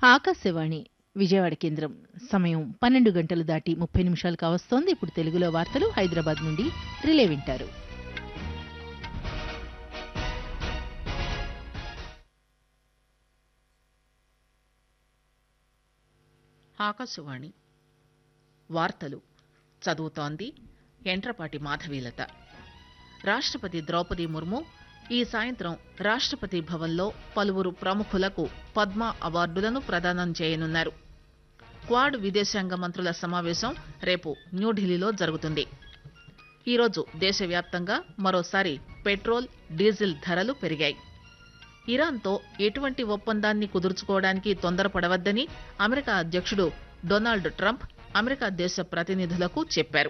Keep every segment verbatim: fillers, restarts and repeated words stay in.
ఆకాశవాణి విజయవాడ కేంద్రం సమయం పన్నెండు గంటలు దాటి ముప్పై నిమిషాలు కావస్తోంది. ఇప్పుడు తెలుగులో వార్తలు హైదరాబాద్ నుండి రిలే వింటారు. ఆకాశవాణి వార్తలు చదువుతోంది ఎంట్రపాటి మాధవీలత. రాష్ట్రపతి ద్రౌపది ముర్ము ఈ సాయంత్రం రాష్ట్రపతి భవన్లో పలువురు ప్రముఖులకు పద్మ అవార్డులను ప్రదానం చేయనున్నారు. క్వాడ్ విదేశాంగ మంత్రుల సమావేశం రేపు న్యూఢిల్లీలో జరుగుతుంది. ఈరోజు దేశవ్యాప్తంగా మరోసారి పెట్రోల్, డీజిల్ ధరలు పెరిగాయి. ఇరాన్తో ఎటువంటి ఒప్పందాన్ని కుదుర్చుకోవడానికి తొందరపడవద్దని అమెరికా అధ్యక్షుడు డొనాల్డ్ ట్రంప్ అమెరికా దేశ ప్రతినిధులకు చెప్పారు.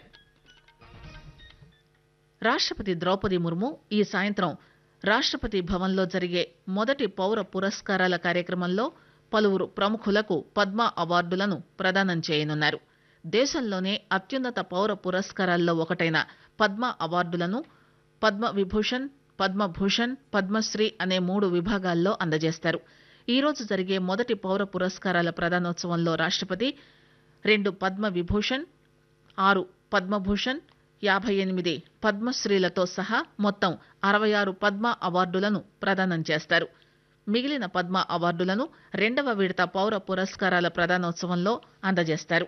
రాష్ట్రపతి ద్రౌపది ముర్ము ఈ సాయంత్రం రాష్ట్రపతి భవన్లో జరిగే మొదటి పౌర పురస్కారాల కార్యక్రమంలో పలువురు ప్రముఖులకు పద్మ అవార్డులను ప్రదానం చేయనున్నారు. దేశంలోనే అత్యున్నత పౌర పురస్కారాల్లో ఒకటైన పద్మ అవార్డులను పద్మ విభూషణ్, పద్మభూషణ్, పద్మశ్రీ అనే మూడు విభాగాల్లో అందజేస్తారు. ఈ రోజు జరిగే మొదటి పౌర పురస్కారాల ప్రదానోత్సవంలో రాష్ట్రపతి రెండు పద్మ విభూషణ్, ఆరు పద్మభూషణ్, యాభై ఎనిమిది పద్మశ్రీలతో సహా మొత్తం అరవై ఆరు పద్మ అవార్డులను ప్రదానం చేస్తారు. మిగిలిన పద్మ అవార్డులను రెండవ విడత పౌర పురస్కారాల ప్రదానోత్సవంలో అందజేస్తారు.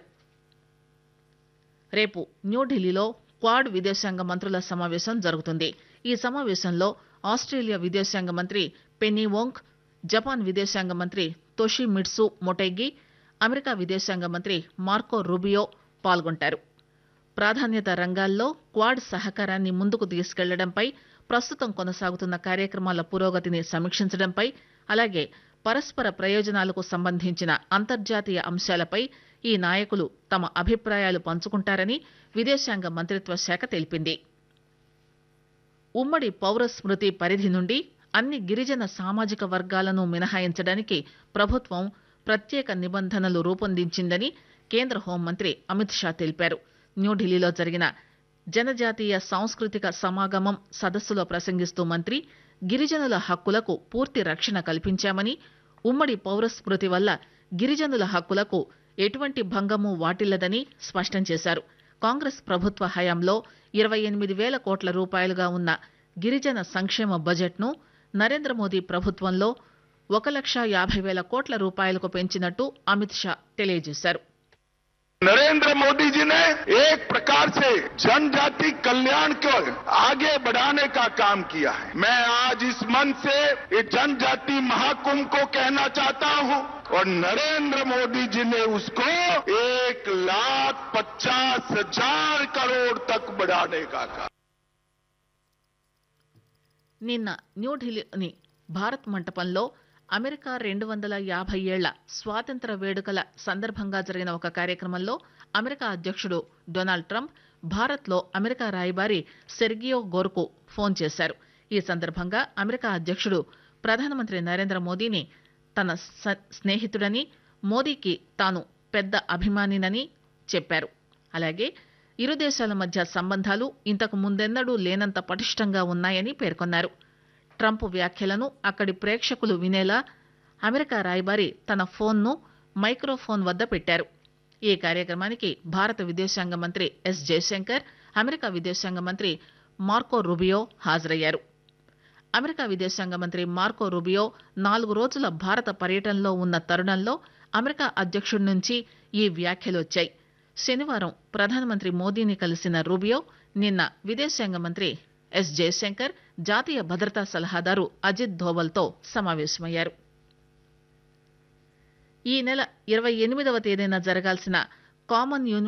రేపు న్యూఢిల్లీలో క్వాడ్ విదేశాంగ మంత్రుల సమావేశం జరుగుతుంది. ఈ సమావేశంలో ఆస్ట్రేలియా విదేశాంగ మంత్రి పెన్నీ వోంగ్, జపాన్ విదేశాంగ మంత్రి తోషిమిట్సు మొటెగి, అమెరికా విదేశాంగ మంత్రి మార్కో రూబియో పాల్గొంటారు. ప్రాధాన్యత రంగాల్లో క్వాడ్ సహకారాన్ని ముందుకు తీసుకెళ్లడంపై, ప్రస్తుతం కొనసాగుతున్న కార్యక్రమాల పురోగతిని సమీక్షించడంపై, అలాగే పరస్పర ప్రయోజనాలకు సంబంధించిన అంతర్జాతీయ అంశాలపై ఈ నాయకులు తమ అభిప్రాయాలు పంచుకుంటారని విదేశాంగ మంత్రిత్వ శాఖ తెలిపింది. ఉమ్మడి పౌర స్మృతి పరిధి నుండి అన్ని గిరిజన సామాజిక వర్గాలను మినహాయించడానికి ప్రభుత్వం ప్రత్యేక నిబంధనలు రూపొందించిందని కేంద్ర హోంమంత్రి అమిత్ షా తెలిపారు. న్యూఢిల్లీలో జరిగిన జనజాతీయ సాంస్కృతిక సమాగమం సదస్సులో ప్రసంగిస్తూ మంత్రి గిరిజనుల హక్కులకు పూర్తి రక్షణ కల్పించామని, ఉమ్మడి పౌర స్మృతి వల్ల గిరిజనుల హక్కులకు ఎటువంటి భంగము వాటిల్లదని స్పష్టం చేశారు. కాంగ్రెస్ ప్రభుత్వ హయాంలో ఇరవై ఎనిమిది వేల కోట్ల రూపాయలుగా ఉన్న గిరిజన సంక్షేమ బడ్జెట్ ను నరేంద్ర మోదీ ప్రభుత్వంలో ఒక లక్ష యాభై వేల కోట్ల రూపాయలకు పెంచినట్టు అమిత్ షా తెలియజేశారు. नरेंद्र मोदी जी ने एक प्रकार से जनजाति कल्याण को आगे बढ़ाने का काम किया है. मैं आज इस मंच से ये जनजाति महाकुंभ को कहना चाहता हूं और नरेंद्र मोदी जी ने उसको एक लाख पचास हजार करोड़ तक बढ़ाने का काम. నిన్న న్యూఢిల్లీని భారత్ మంటపంలో అమెరికా రెండు వందల యాభై ఏళ్ల స్వాతంత్ర వేడుకల సందర్భంగా జరిగిన ఒక కార్యక్రమంలో అమెరికా అధ్యక్షుడు డొనాల్డ్ ట్రంప్ భారత్లో అమెరికా రాయబారి సెర్గియో గోర్కు ఫోన్ చేశారు. ఈ సందర్భంగా అమెరికా అధ్యక్షుడు ప్రధానమంత్రి నరేంద్ర మోదీని తన స్నేహితుడని, మోదీకి తాను పెద్ద అభిమానినని చెప్పారు. అలాగే ఇరు దేశాల మధ్య సంబంధాలు ఇంతకు ముందెన్నడూ లేనంత పటిష్టంగా ఉన్నాయని పేర్కొన్నారు. ట్రంప్ వ్యాఖ్యలను అక్కడి ప్రేక్షకులు వినేలా అమెరికా రాయబారి తన ఫోన్ను మైక్రోఫోన్ వద్ద పెట్టారు. ఈ కార్యక్రమానికి భారత విదేశాంగ మంత్రి ఎస్ జయశంకర్, అమెరికా విదేశాంగ మంత్రి మార్కో రూబియో హాజరయ్యారు. అమెరికా విదేశాంగ మంత్రి మార్కో రూబియో నాలుగు రోజుల భారత పర్యటనలో ఉన్న తరుణంలో అమెరికా అధ్యక్షుడి నుంచి ఈ వ్యాఖ్యలొచ్చాయి. శనివారం ప్రధానమంత్రి మోదీని కలిసిన రూబియో నిన్న విదేశాంగ మంత్రి ఎస్ జయశంకర్, జాతీయ భద్రతా సలహాదారు అజిత్ దోవల్తో సమావేశమయ్యారు. ఈ నెల ఇరవై ఎనిమిదవ తేదీన జరగాల్సిన కామన్